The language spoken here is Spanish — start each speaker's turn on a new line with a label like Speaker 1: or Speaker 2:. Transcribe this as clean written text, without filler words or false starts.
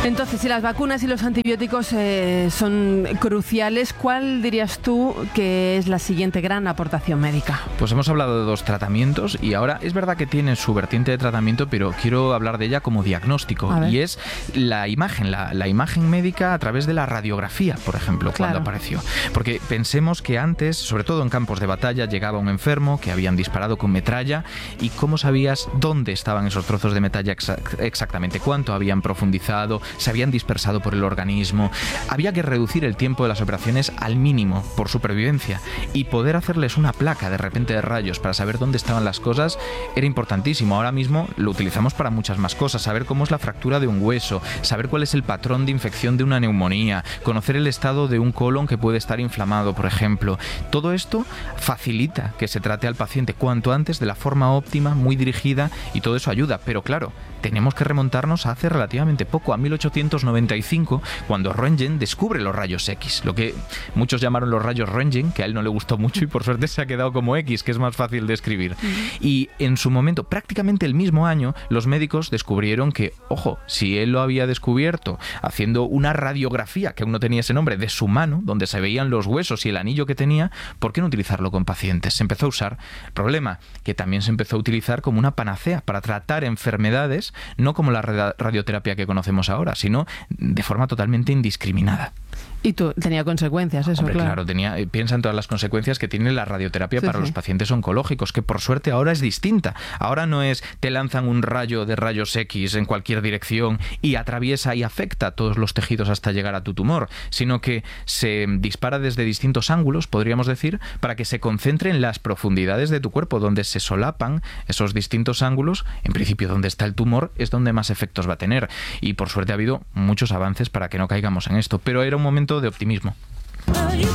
Speaker 1: Entonces, si las vacunas y los antibióticos son cruciales, ¿cuál dirías tú que es la siguiente gran aportación médica?
Speaker 2: Pues hemos hablado de 2 tratamientos y ahora es verdad que tiene su vertiente de tratamiento, pero quiero hablar de ella como diagnóstico, y es la imagen, la imagen médica a través de la radiografía, por ejemplo, cuando apareció. Porque pensemos que antes, sobre todo en campos de batalla, llegaba un enfermo que habían disparado con metralla y ¿cómo sabías dónde estaban esos trozos de metralla exactamente? ¿Cuánto habían profundizado? ¿Se habían dispersado por el organismo? Había que reducir el tiempo de las operaciones al mínimo por supervivencia, y poder hacerles una placa de repente de rayos para saber dónde estaban las cosas era importantísimo. Ahora mismo lo utilizamos para muchas más cosas: saber cómo es la fractura de un hueso, saber cuál es el patrón de infección de una neumonía, conocer el estado de un colon que puede estar inflamado, por ejemplo. Todo esto facilita que se trate al paciente cuanto antes, de la forma óptima, muy dirigida, y todo eso ayuda. Pero claro, tenemos que remontarnos a hace relativamente poco, a 1895, cuando Röntgen descubre los rayos X, lo que muchos llamaron los rayos Röntgen, que a él no le gustó mucho y por suerte se ha quedado como X, que es más fácil de escribir. Y en su momento, prácticamente el mismo año, los médicos descubrieron que, ojo, si él lo había descubierto haciendo una radiografía, que aún no tenía ese nombre, de su mano, donde se veían los huesos y el anillo que tenía, ¿por qué no utilizarlo con pacientes? Se empezó a usar. Problema, que también se empezó a utilizar como una panacea para tratar enfermedades, no como la radioterapia que conocemos ahora, sino de forma totalmente indiscriminada.
Speaker 1: Y tenía consecuencias eso.
Speaker 2: Hombre, claro, piensa en todas las consecuencias que tiene la radioterapia para los pacientes oncológicos, que por suerte ahora es distinta. Ahora no es te lanzan un rayo de rayos X en cualquier dirección y atraviesa y afecta todos los tejidos hasta llegar a tu tumor, sino que se dispara desde distintos ángulos, podríamos decir, para que se concentre en las profundidades de tu cuerpo, donde se solapan esos distintos ángulos. En principio, donde está el tumor es donde más efectos va a tener, y por suerte ha habido muchos avances para que no caigamos en esto, pero era un momento de optimismo.